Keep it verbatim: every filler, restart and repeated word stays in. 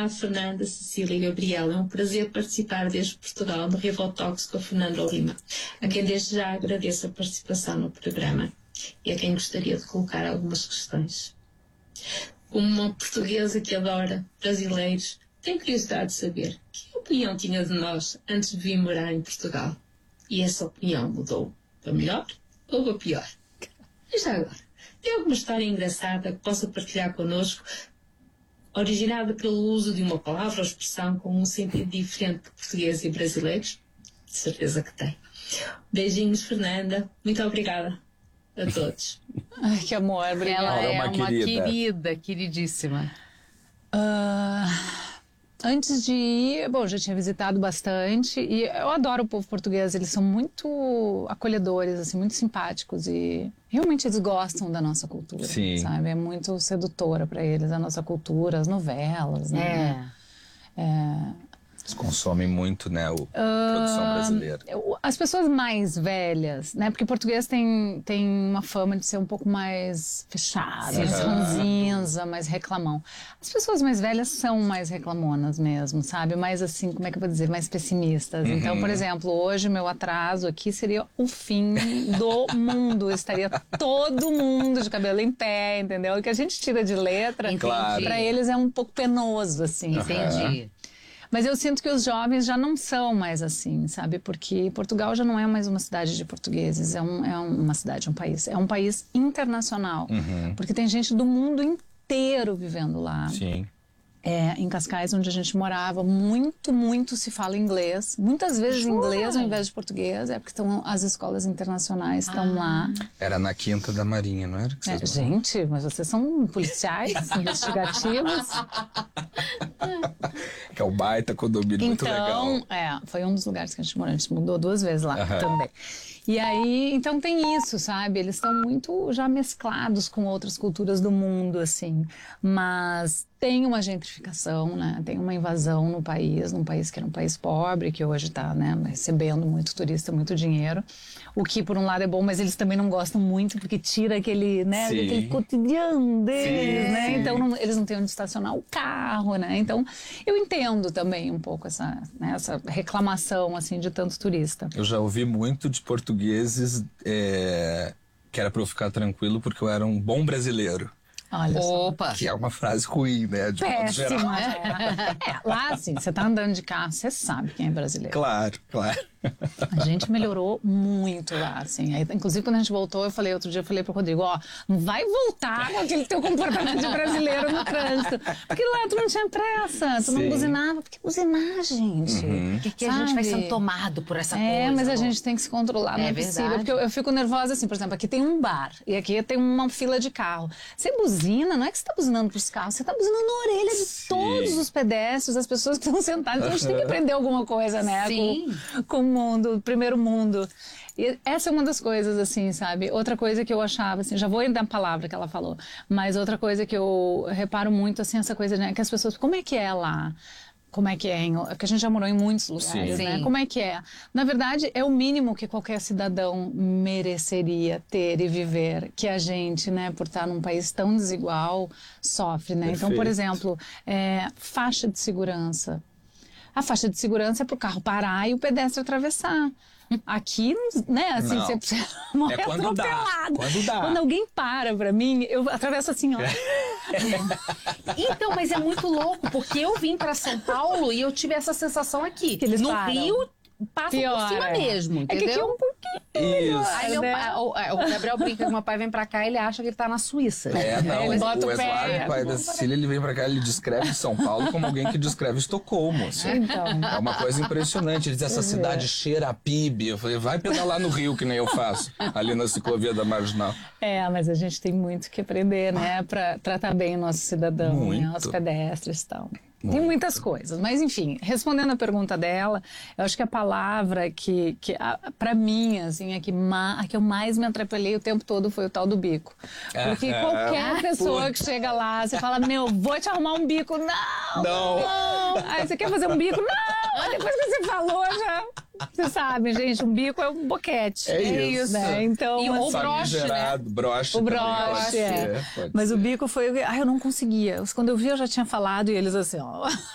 Olá, Fernanda, Cecília e Gabriel. É um prazer participar desde Portugal no Revotalks com a Fernanda Lima, a quem desde já agradeço a participação no programa e a quem gostaria de colocar algumas questões. Como uma portuguesa que adora brasileiros, tenho curiosidade de saber que opinião tinha de nós antes de vir morar em Portugal. E essa opinião mudou para melhor ou para pior? E já agora, tem alguma história engraçada que possa partilhar connosco, originada pelo uso de uma palavra ou expressão com um sentido diferente de português e brasileiros? De certeza que tem. Beijinhos, Fernanda. Muito obrigada a todos. Ai, que amor, obrigada. Ela é uma, é uma querida. querida, queridíssima. Uh, antes de ir, bom, já tinha visitado bastante e eu adoro o povo português, eles são muito acolhedores, assim, muito simpáticos e realmente eles gostam da nossa cultura, Sim. sabe? É muito sedutora para eles a nossa cultura, as novelas, né? É. É, Eles consomem muito, né, o, a produção brasileira. as pessoas mais velhas, né? Porque português tem, tem uma fama de ser um pouco mais fechado, mais Uhum. ranzinza, mais reclamão. As pessoas mais velhas são mais reclamonas mesmo, sabe? Mais assim, como é que eu vou dizer? Mais pessimistas. Uhum. Então, por exemplo, hoje meu atraso aqui seria o fim do mundo. Estaria todo mundo de cabelo em pé, entendeu? O que a gente tira de letra, Entendi. Claro. pra eles é um pouco penoso, assim. Entendi. Mas eu sinto que os jovens já não são mais assim, sabe? Porque Portugal já não é mais uma cidade de portugueses, é, um, é uma cidade, um país. É um país internacional. Uhum. Porque tem gente do mundo inteiro vivendo lá. Sim. É, em Cascais, onde a gente morava, muito, muito se fala inglês. Muitas vezes Jura? inglês ao invés de português. É porque estão, as escolas internacionais estão lá. Era na Quinta da Marinha, não era? Que É, vocês- gente, mas vocês são policiais investigativos. Que é o baita condomínio muito legal. Então, é, foi um dos lugares que a gente morou. A gente mudou duas vezes lá Aham. também. E aí, então tem isso, sabe? Eles estão muito já mesclados com outras culturas do mundo, assim. Mas tem uma gentrificação, né? Tem uma invasão no país, num país que era um país pobre, que hoje está, né, recebendo muito turista, muito dinheiro. O que, por um lado, é bom, mas eles também não gostam muito, porque tira aquele, né, Sim. aquele cotidiano deles, Sim, né? sim. Então, não, eles não têm onde estacionar o carro, né? Então, eu entendo também um pouco essa, né, essa reclamação, assim, de tanto turista. Eu já ouvi muito de portugueses é, que era pra eu ficar tranquilo porque eu era um bom brasileiro. Olha só. Opa! Que é uma frase ruim, né? De modo geral. Péssima. É. É, lá, assim, você tá andando de carro, você sabe quem é brasileiro. Claro, claro. A gente melhorou muito lá, assim. Aí, inclusive, quando a gente voltou, eu falei, outro dia eu falei pro Rodrigo, ó, não vai voltar com aquele teu comportamento de brasileiro no trânsito. Porque lá tu não tinha pressa, tu não Sim. buzinava. Porque buzinar, gente. Uhum. Porque a gente vai Sabe? sendo tomado por essa É, coisa. mas a ó. gente tem que se controlar, não é, É possível. verdade. Porque eu, eu fico nervosa assim, por exemplo, aqui tem um bar e aqui tem uma fila de carro. Você buzina, não é que você tá buzinando pros carros, você tá buzinando na orelha de Sim. todos os pedestres, as pessoas que estão sentadas. Então a gente tem que aprender alguma coisa, né? Sim. Com, com o mundo, o primeiro mundo. E essa é uma das coisas, assim, sabe? Outra coisa que eu achava, assim, já vou ir da palavra que ela falou, mas outra coisa que eu reparo muito, assim, essa coisa, né? Que as pessoas, como é que é lá? Como é que é? Em, porque a gente já morou em muitos lugares, Sim. né? Sim. Como é que é? Na verdade, é o mínimo que qualquer cidadão mereceria ter e viver, que a gente, né, por estar num país tão desigual, sofre, né? Então, por Perfeito. exemplo, é, faixa de segurança. A faixa de segurança é para o carro parar e o pedestre atravessar. Aqui, né, assim, Não. você morre É quando dá, atropelado. quando dá. Quando alguém para pra mim, eu atravesso assim, ó. Então, mas é muito louco, porque eu vim pra São Paulo e eu tive essa sensação aqui. Que eles no param. Rio, passa Pior, por cima é. mesmo, É que entendeu? aqui é um pouquinho. Isso. Aí meu né? pai, o, é, o Gabriel brinca que meu pai vem pra cá e ele acha que ele tá na Suíça. É, não, Ele bota o o pé. Eduardo, pai da Cecília, ele vem pra cá, ele descreve São Paulo como alguém que descreve Estocolmo, assim. Então. É uma coisa impressionante. Ele diz, essa cidade cheira a P I B. Eu falei, vai pedalar no Rio, que nem eu faço, ali na ciclovia da Marginal. É, mas a gente tem muito que aprender, né, pra tratar bem o nosso cidadão, né, Muito. os pedestres e tal. Tem Muito. muitas coisas, mas enfim, respondendo a pergunta dela, eu acho que a palavra que, que a, pra mim, assim, a que, ma, a que eu mais me atrapalhei o tempo todo foi o tal do bico. Porque Ah, qualquer pessoa puta. que chega lá, você fala, meu, vou te arrumar um bico. Não, Não. não. Aí você quer fazer um bico? Não. Aí depois que você falou, já... Você sabe, gente, um bico é um boquete. É isso. Né? Então, E o assim, broche, Famigerado, broche o também broche, pode é. ser, pode Mas ser. o bico foi... Ah, eu não conseguia. Quando eu vi, eu já tinha falado e eles assim, ó...